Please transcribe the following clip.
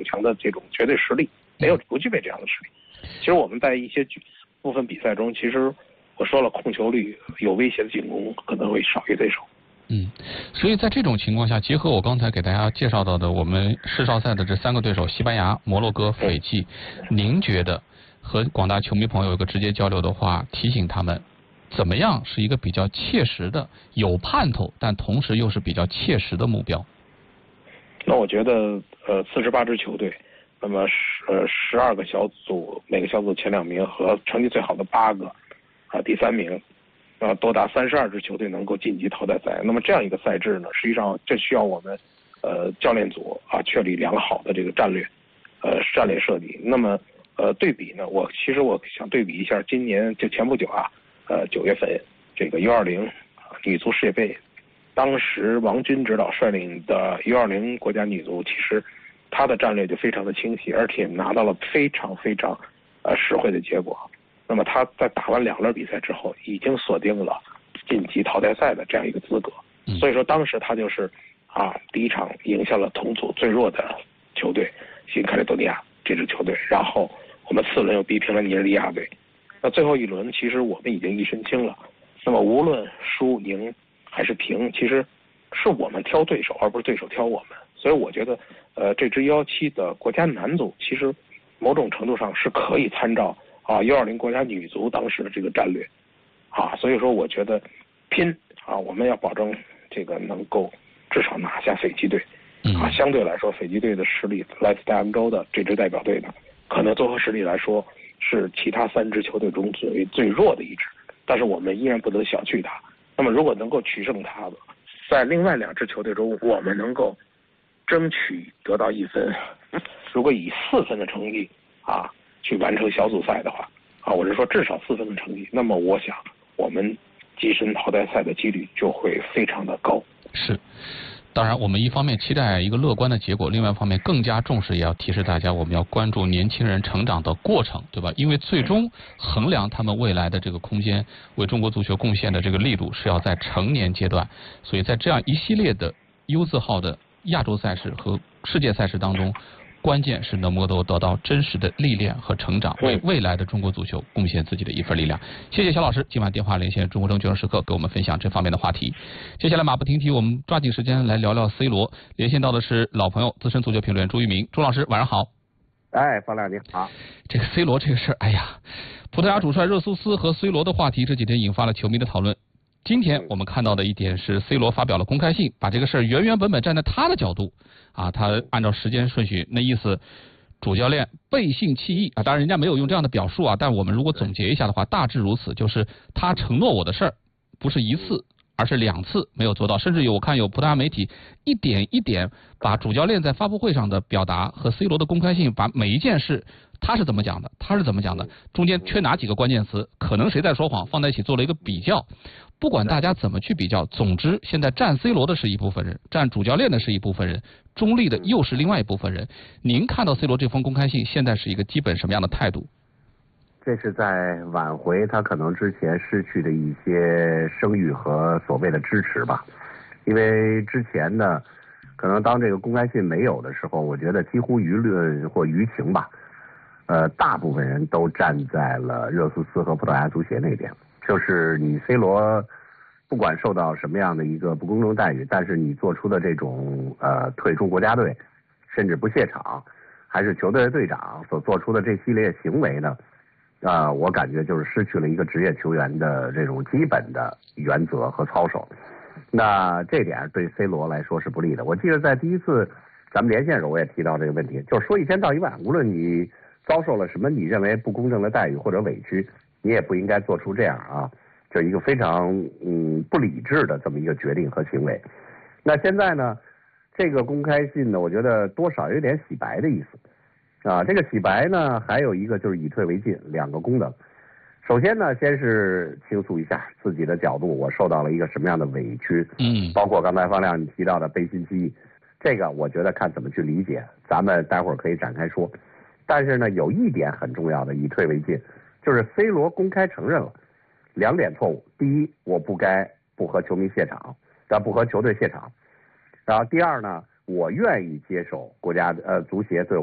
强的这种绝对实力，不具备这样的实力。其实我们在一些部分比赛中，其实我说了，控球率有威胁的进攻可能会少于对手。 所以在这种情况下，结合我刚才给大家介绍到的我们世少赛的这3个对手，西班牙、摩洛哥、斐济，您觉得和广大球迷朋友有个直接交流的话，提醒他们怎么样是一个比较切实的、有盼头，但同时又是比较切实的目标？ 那我觉得48支球队，那么12个小组，每个小组前2名和成绩最好的8个第3名。多达32支球队能够晋级淘汰赛。那么这样一个赛制呢，实际上这需要我们教练组确立良好的这个战略设计。那么对比呢，其实我想对比一下今年就前不久9月份这个U20女足世界杯，当时王军指导率领的U20国家女足，其实她的战略就非常的清晰，而且拿到了非常非常实惠的结果。那么他在打完2轮比赛之后，已经锁定了晋级淘汰赛的这样一个资格。所以说当时他就是第一场赢下了同组最弱的球队新卡利多尼亚这支球队，然后我们4轮又逼平了尼日利亚队。那最后1轮其实我们已经一身轻了。那么无论输赢还是平，其实是我们挑对手，而不是对手挑我们。所以我觉得这支U17的国家男足其实某种程度上是可以参照U20国家女足当时的这个战略所以说我觉得拼我们要保证这个能够至少拿下斐济队相对来说斐济队的实力，来自大洋洲的这支代表队呢，可能综合实力来说是其他3支球队中最弱的一支，但是我们依然不能小觑它。那么如果能够取胜它的，在另外2支球队中，我们能够争取得到1分，如果以4分的成绩去完成小组赛的话我是说至少4分的成绩，那么我想我们跻身淘汰赛的几率就会非常的高。 是，当然我们一方面期待一个乐观的结果，另外一方面更加重视，也要提示大家我们要关注年轻人成长的过程，对吧？因为最终衡量他们未来的这个空间，为中国足球贡献的这个力度是要在成年阶段。所以在这样一系列的U字号的亚洲赛事和世界赛事当中，关键是能够得到真实的历练和成长，为未来的中国足球贡献自己的一份力量。谢谢肖老师今晚电话连线中国证券时刻，给我们分享这方面的话题。接下来马不停蹄，我们抓紧时间来聊聊 C 罗。连线到的是老朋友资深足球评论员朱一鸣，朱老师晚上好。 方亮你好。 这个 C 罗这个事儿，葡萄牙主帅热苏斯和 C 罗的话题这几天引发了球迷的讨论。今天我们看到的一点是 C 罗发表了公开信，把这个事儿原本站在他的角度他按照时间顺序，那意思主教练背信弃义当然人家没有用这样的表述但我们如果总结一下的话，大致如此，就是他承诺我的事儿不是1次而是2次没有做到，甚至我看有葡萄牙媒体一点一点把主教练在发布会上的表达和 C 罗的公开信，把每一件事他是怎么讲的，中间缺哪几个关键词，可能谁在说谎，放在一起做了一个比较。不管大家怎么去比较，总之现在站 C 罗的是一部分人，站主教练的是一部分人，中立的又是另外一部分人。您看到 C 罗这封公开信现在是一个基本什么样的态度？ 这是在挽回他可能之前失去的一些声誉和所谓的支持吧。因为之前呢，可能当这个公开信没有的时候，我觉得几乎舆论或舆情吧，大部分人都站在了热苏斯和葡萄牙足协那边。就是你 C 罗不管受到什么样的一个不公正待遇，但是你做出的这种退出国家队，甚至不卸场，还是球队的队长所做出的这系列行为呢，我感觉就是失去了一个职业球员的这种基本的原则和操守。那这点对 C 罗来说是不利的。我记得在第一次咱们连线的时候我也提到这个问题，就是说一千道一万，无论你遭受了什么你认为不公正的待遇或者委屈，你也不应该做出这样就一个非常不理智的这么一个决定和行为。那现在呢，这个公开信呢，我觉得多少有点洗白的意思这个洗白呢，还有一个就是以退为进，两个功能。首先呢，先是倾诉一下自己的角度，我受到了一个什么样的委屈，包括刚才方亮你提到的背信弃义，这个我觉得看怎么去理解，咱们待会儿可以展开说。但是呢，有一点很重要的，以退为进，就是 C 罗公开承认了2点错误。第一，我不该不和球迷卸场，不和球队卸场。然后第二呢，我愿意接受国家足协对